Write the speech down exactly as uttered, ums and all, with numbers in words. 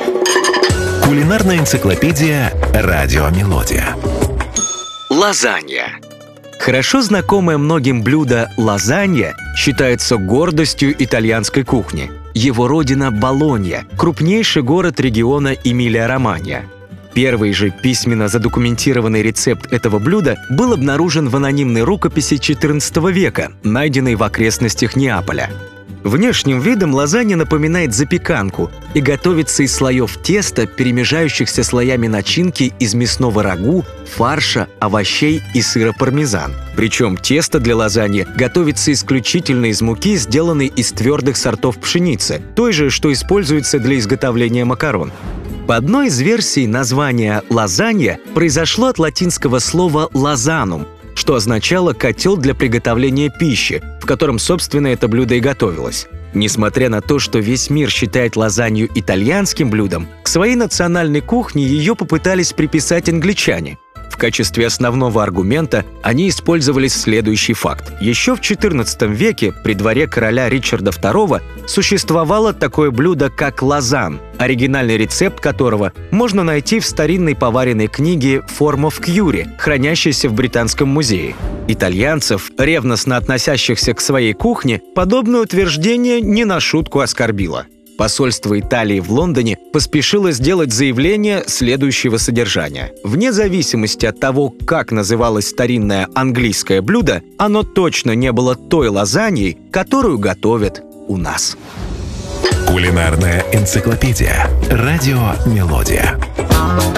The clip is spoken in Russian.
Кулинарная энциклопедия «Радио Мелодия». Лазанья. Хорошо знакомое многим блюдо лазанья считается гордостью итальянской кухни. Его родина – Болонья, крупнейший город региона Эмилия-Романья. Первый же письменно задокументированный рецепт этого блюда был обнаружен в анонимной рукописи четырнадцатого века, найденной в окрестностях Неаполя. Внешним видом лазанья напоминает запеканку и готовится из слоев теста, перемежающихся слоями начинки из мясного рагу, фарша, овощей и сыра пармезан. Причем тесто для лазаньи готовится исключительно из муки, сделанной из твердых сортов пшеницы, той же, что используется для изготовления макарон. По одной из версий, название «лазанья» произошло от латинского слова «лазанум», что означало «котел для приготовления пищи», в котором, собственно, это блюдо и готовилось. Несмотря на то, что весь мир считает лазанью итальянским блюдом, к своей национальной кухне ее попытались приписать англичане. В качестве основного аргумента они использовали следующий факт. Еще в четырнадцатом веке при дворе короля Ричарда второго существовало такое блюдо, как лазан, оригинальный рецепт которого можно найти в старинной поваренной книге «Form of Cury», хранящейся в Британском музее. Итальянцев, ревностно относящихся к своей кухне, подобное утверждение не на шутку оскорбило. Посольство Италии в Лондоне поспешило сделать заявление следующего содержания. Вне зависимости от того, как называлось старинное английское блюдо, оно точно не было той лазаньей, которую готовят у нас. Кулинарная энциклопедия. Радио Мелодия.